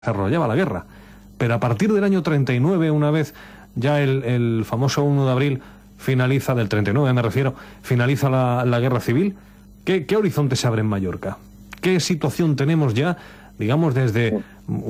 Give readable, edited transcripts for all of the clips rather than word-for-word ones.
desarrollaba la guerra. Pero a partir del año 39, una vez ya el famoso 1 de abril finaliza, del 39 me refiero, finaliza la guerra civil, ¿qué horizonte se abre en Mallorca? ¿Qué situación tenemos ya, digamos, desde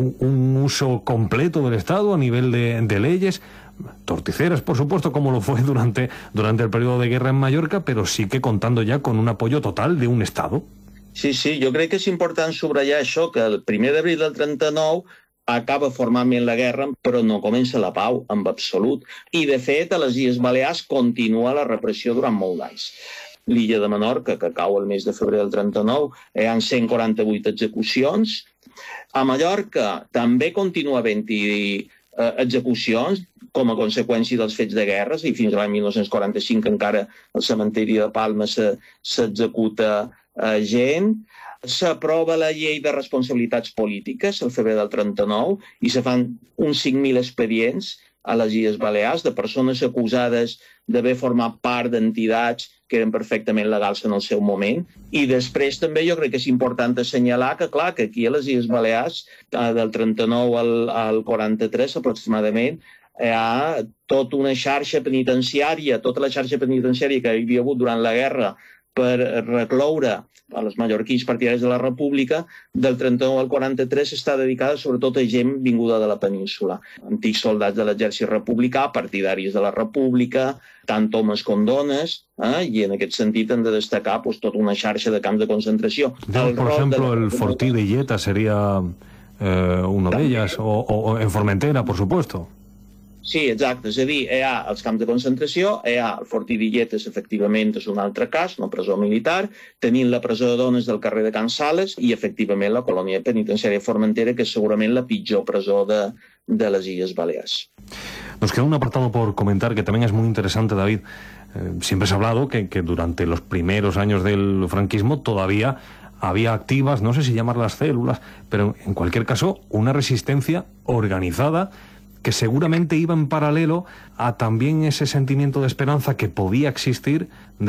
un uso completo del Estado a nivel de leyes, torticeras, por supuesto, como lo fue durante el periodo de guerra en Mallorca, però sí que contando ja con un apoyo total de un Estado? Sí, jo crec que és important subratllar això, que el 1 d'abril del 39 acaba formalment la guerra, però no comença la pau, en absolut. I, de fet, a les Illes Balears continua la repressió durant molts anys. L'illa de Menorca, que cau el mes de febrer del 39, hi ha 148 execucions. A Mallorca també continua havent-hi execucions com a conseqüència dels fets de guerra, i fins a l'any 1945 encara al cementiri de Palma s'executa gent. S'aprova la llei de responsabilitats polítiques el febrer del 39 i se fan uns 5.000 expedients a les Illes Balears de persones acusades d'haver format part d'entitats que eren perfectament legals en el seu moment. I després també jo crec que és important assenyalar que, clar, que aquí a les Illes Balears, del 39 al 43 aproximadament, hi ha tota una xarxa penitenciària, tota la xarxa penitenciària que hi havia hagut durant la guerra per recloure a les mallorquins partidaris de la República, del 39 al 43 està dedicada sobretot a gent vinguda de la península. Antics soldats de l'exèrcit republicà, partidaris de la República, tant homes com dones, i en aquest sentit hem de destacar tota una xarxa de camps de concentració. Por ejemplo, el Fortí de Illeta sería uno de ellas, o en Formentera, por supuesto. Sí, exacte. És a dir, hi ha els camps de concentració, hi ha el Fortí d'Illetes, efectivament, és un altre cas, una presó militar, tenim la presó de dones del carrer de Can Sales i, efectivament, la colònia penitenciària Formentera, que és segurament la pitjor presó de les Illes Balears. Nos queda un apartado por comentar que también es muy interesante, David. Siempre se ha hablado que durante los primeros años del franquismo todavía había activas, no sé si llamarlas células, pero en cualquier caso, una resistencia organizada que seguramente iba en paralelo a también ese sentimiento de esperanza que podía existir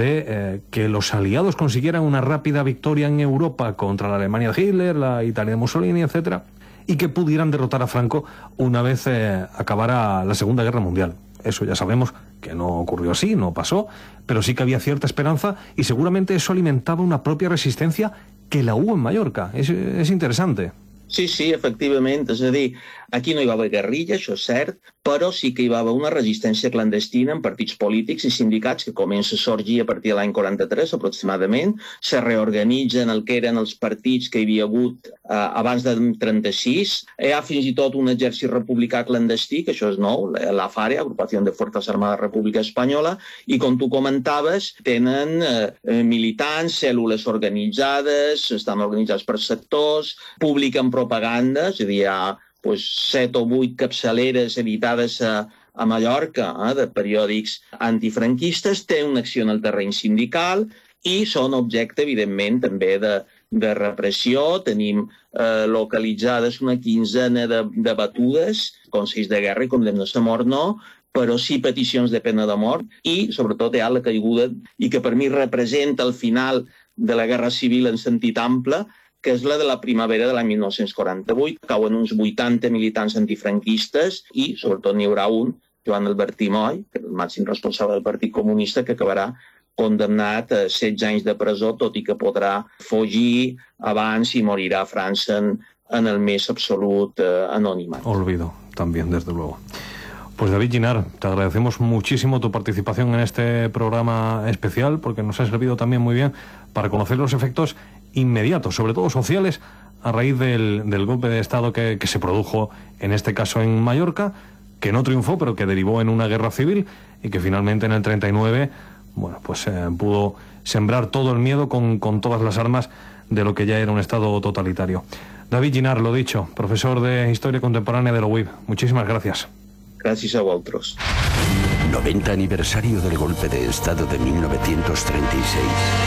de que los aliados consiguieran una rápida victoria en Europa contra la Alemania de Hitler, la Italia de Mussolini, etcétera, y que pudieran derrotar a Franco una vez acabara la Segunda Guerra Mundial. Eso ya sabemos que no ocurrió así, no pasó, pero sí que había cierta esperanza y seguramente eso alimentaba una propia resistencia que la hubo en Mallorca. Es interesante. Sí, efectivament. És a dir, aquí no hi va haver guerrilla, això és cert, però sí que hi va haver una resistència clandestina en partits polítics i sindicats que comença a sorgir a partir de l'any 43 aproximadament. Se reorganitzen el que eren els partits que hi havia hagut abans del 36. Hi ha fins i tot un exèrcit republicà clandestí, que això és nou, l'AFARE, Agrupació de Fuerzas Armadas República Espanyola, i com tu comentaves, tenen militants, cèl·lules organitzades, estan organitzats per sectors, publiquen propaganda, és a dir, hi ha 7 o 8 capçaleres editades a Mallorca de periòdics antifranquistes, té una acció en el terreny sindical i són objecte, evidentment, també de repressió. Tenim localitzades una quinzena de batudes, consells de guerra i condemnes a mort no, però sí peticions de pena de mort i, sobretot, hi ha la caiguda, i que per mi representa el final de la Guerra Civil en sentit ample, que és la de la primavera de l'any 1948. Cauen uns 80 militants antifranquistes i, sobretot, n'hi haurà un, Joan Albertí Moll, el màxim responsable del Partit Comunista, que acabarà condemnat a 16 anys de presó, tot i que podrà fugir abans i morirà a França en el més absolut anonimat. Olvido, también, desde luego. Pues David Ginar, te agradecemos muchísimo tu participación en este programa especial, porque nos ha servido también muy bien para conocer los efectos inmediatos, sobre todo sociales, a raíz del golpe de Estado que se produjo, en este caso en Mallorca, que no triunfó, pero que derivó en una guerra civil y que finalmente en el 39, pudo sembrar todo el miedo con todas las armas de lo que ya era un Estado totalitario. David Ginar, lo dicho, profesor de Historia Contemporánea de la UIB, muchísimas gracias. Gràcies a vosaltres. 90 aniversario del golpe de Estado de 1936.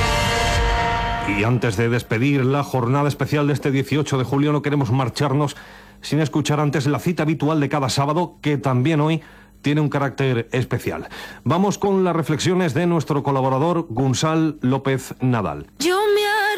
Y antes de despedir la jornada especial de este 18 de julio, no queremos marcharnos sin escuchar antes la cita habitual de cada sábado, que también hoy tiene un carácter especial. Vamos con las reflexiones de nuestro colaborador Gonçal López Nadal. Yo me